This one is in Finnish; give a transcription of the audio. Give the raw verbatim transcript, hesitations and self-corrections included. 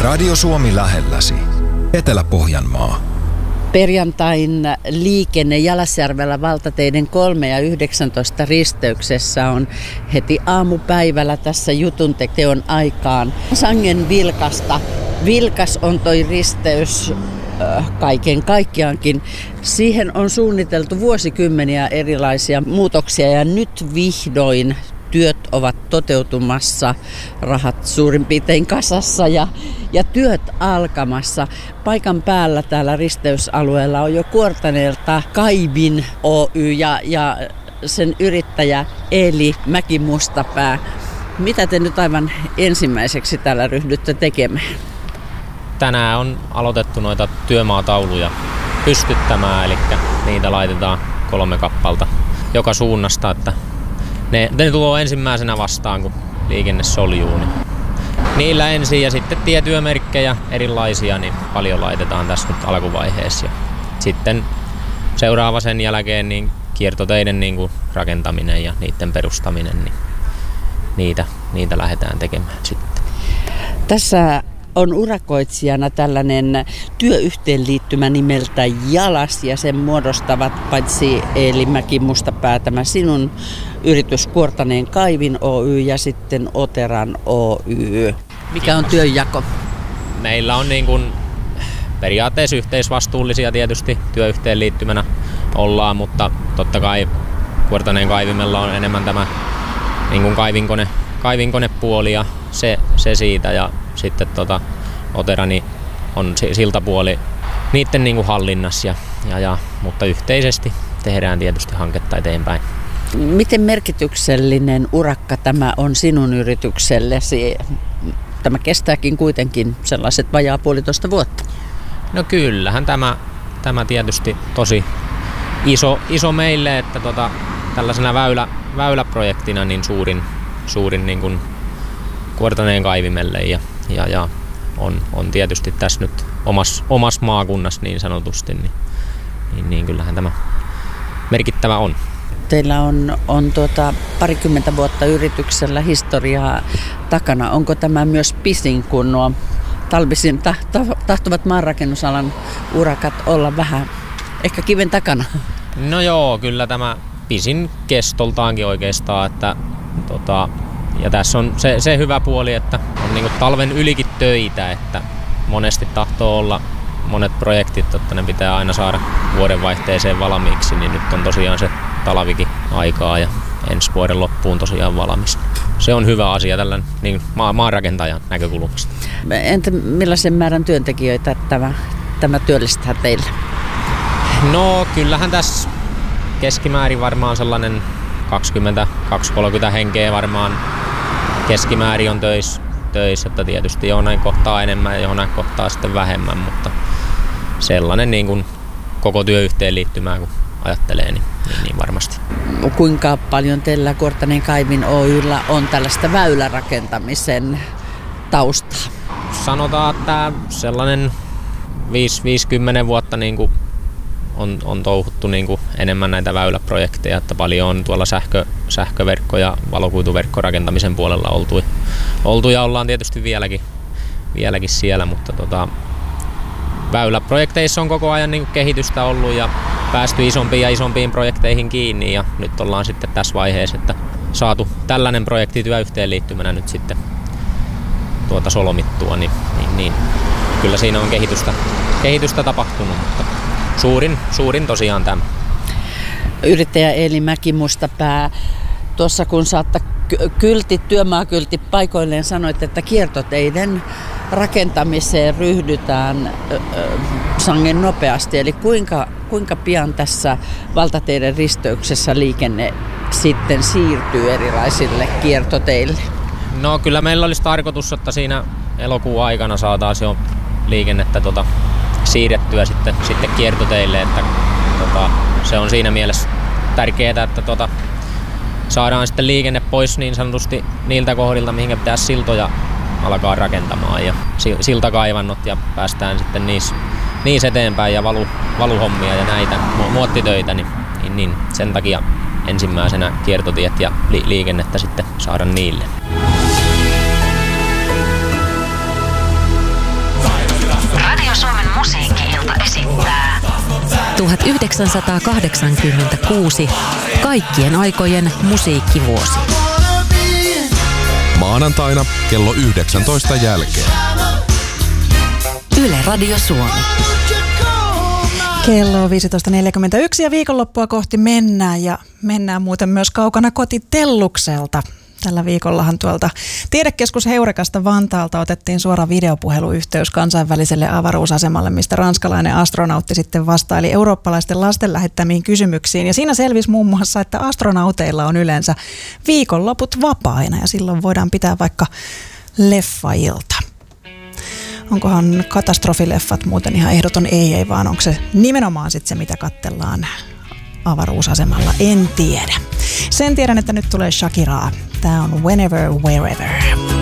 Radio Suomi lähelläsi. Etelä-Pohjanmaa. Perjantain liikenne Jalasjärvellä valtateiden kolme ja yhdeksäntoista risteyksessä on heti aamupäivällä tässä jutunteon aikaan sangen vilkasta. Vilkas on toi risteys äh, kaiken kaikkiaankin. Siihen on suunniteltu vuosikymmeniä erilaisia muutoksia ja nyt vihdoin työt ovat toteutumassa, rahat suurin piirtein kasassa ja, ja työt alkamassa. Paikan päällä täällä risteysalueella on jo Kuortaneelta Kaivin Oy ja, ja sen yrittäjä Eeli Mäki-Mustapää. Mitä te nyt aivan ensimmäiseksi täällä ryhdytte tekemään? Tänään on aloitettu noita työmaatauluja pystyttämään, eli niitä laitetaan kolme kappalta joka suunnasta, että Ne, ne tulee ensimmäisenä vastaan, kun liikenne soljuu. Niin niillä ensin ja sitten tietyömerkkejä erilaisia, niin paljon laitetaan tässä nyt alkuvaiheessa. Ja sitten seuraava sen jälkeen niin kiertoteiden niin kuin rakentaminen ja niiden perustaminen, niin niitä, niitä lähdetään tekemään sitten. Tässä on urakoitsijana tällainen työyhteenliittymä nimeltä Jalas ja sen muodostavat paitsi Eeli Mäki-Mustapää, tämä sinun yritys Kuortaneen Kaivin Oy ja sitten Oteran Oy. Mikä on työnjako? Meillä on niin kuin periaatteessa yhteisvastuullisia tietysti työyhteenliittymänä ollaan, mutta totta kai Kuortaneen Kaivimella on enemmän tämä niin kuin kaivinkone, kaivinkonepuoli ja se, se siitä ja sitten tota, Oterani on siltä puoli niiden niin kuin hallinnassa, ja, ja, ja, mutta yhteisesti tehdään tietysti hanketta eteenpäin. Miten merkityksellinen urakka tämä on sinun yrityksellesi? Tämä kestääkin kuitenkin sellaiset vajaa puolitoista vuotta. No kyllähän tämä, tämä tietysti tosi iso, iso meille, että tota, tällaisena väylä, väyläprojektina niin suurin, suurin niin kuin Kuortaneen Kaivimelle ja, ja, ja on, on tietysti tässä nyt omassa omas maakunnassa niin sanotusti, niin, niin, niin kyllähän tämä merkittävä on. Teillä on, on tuota parikymmentä vuotta yrityksellä historiaa takana. Onko tämä myös pisin, kun nuo talvisin tahtovat maanrakennusalan urakat olla vähän ehkä kiven takana? No joo, kyllä tämä pisin kestoltaankin oikeastaan, että tota, ja tässä on se, se hyvä puoli, että on niinku talven ylikin töitä, että monesti tahtoo olla monet projektit, että ne pitää aina saada vuodenvaihteeseen valmiiksi, niin nyt on tosiaan se talvikin aikaa ja ensi vuoden loppuun tosiaan valmis. Se on hyvä asia tällä niin maa, maanrakentajan näkökulmasta. Entä millaisen määrän työntekijöitä tämä, tämä työllistää teillä? No kyllähän tässä keskimäärin varmaan sellainen kaksikymmentä kolmekymmentä henkeä varmaan keskimäärin on töissä, töissä, että tietysti johonain kohtaa enemmän ja johonain kohtaa sitten vähemmän, mutta sellainen niin kuin koko työyhteenliittymää kun ajattelee, niin, niin, niin varmasti. Kuinka paljon teillä Kuortaneen Kaivin Oy:llä on tällaista väylärakentamisen taustaa? Sanotaan, että sellainen viisikymmentä vuotta niin kuin on, on touhuttu niin kuin enemmän näitä väyläprojekteja, että paljon on tuolla sähkö, sähköverkko- ja valokuituverkkorakentamisen puolella oltu, oltu ja ollaan tietysti vieläkin, vieläkin siellä, mutta tota, väyläprojekteissa on koko ajan niin kuin kehitystä ollut ja päästy isompiin ja isompiin projekteihin kiinni ja nyt ollaan sitten tässä vaiheessa, että saatu tällainen projekti työyhteenliittymänä nyt sitten tuota solmittua, niin, niin, niin kyllä siinä on kehitystä, kehitystä tapahtunut, mutta Suurin, suurin tosiaan tämä. Yrittäjä Eeli Mäki-Mustapää, tuossa kun saatte kyltit, työmaakyltit paikoilleen, sanoit, että kiertoteiden rakentamiseen ryhdytään ö, ö, sangen nopeasti. Eli kuinka, kuinka pian tässä valtateiden risteyksessä liikenne sitten siirtyy erilaisille kiertoteille? No kyllä meillä olisi tarkoitus, että siinä elokuun aikana saataisiin jo liikennettä tota, siirrettyä sitten, sitten kiertoteille, että tota, se on siinä mielessä tärkeää, että tota, saadaan sitten liikenne pois niin sanotusti niiltä kohdilta, mihin pitäisi siltoja alkaa rakentamaan ja siltakaivannot ja päästään sitten niissä, niissä eteenpäin ja valu, valuhommia ja näitä muottitöitä, niin, niin, niin sen takia ensimmäisenä kiertotiet ja li, liikennettä sitten saada niille. tuhatyhdeksänsataakahdeksankymmentäkuusi, kaikkien aikojen musiikkivuosi. Maanantaina kello yhdeksäntoista jälkeen. Yle Radio Suomi. Kello on viisitoista neljäkymmentäyksi ja viikonloppua kohti mennään ja mennään muuten myös kaukana koti Tellukselta. Tällä viikollahan tuolta Tiedekeskus Heurekasta Vantaalta otettiin suora videopuheluyhteys kansainväliselle avaruusasemalle, mistä ranskalainen astronautti sitten vastaili eurooppalaisten lasten lähettämiin kysymyksiin. Ja siinä selvisi muun muassa, että astronauteilla on yleensä viikonloput vapaina ja silloin voidaan pitää vaikka leffailta. Onkohan katastrofileffat muuten ihan ehdoton ei, ei vaan onko se nimenomaan sitten se, mitä katsellaan avaruusasemalla? En tiedä. Sen tiedän, että nyt tulee Shakiraa. Tää on Whenever, Wherever.